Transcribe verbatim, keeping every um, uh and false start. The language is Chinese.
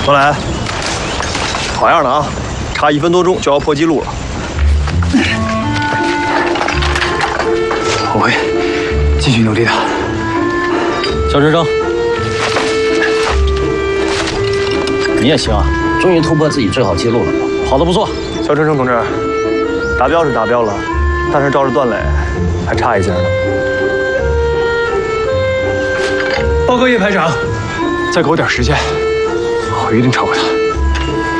罗莱，好样的啊！差一分多钟就要破纪录了。 我会继续努力的。 肖先生，你也行啊，终于突破自己最好记录了，跑得不错。 肖春生同志，达标是达标了，但是照着段磊还差一截呢。 报告叶排长，再给我点时间，我一定超过他。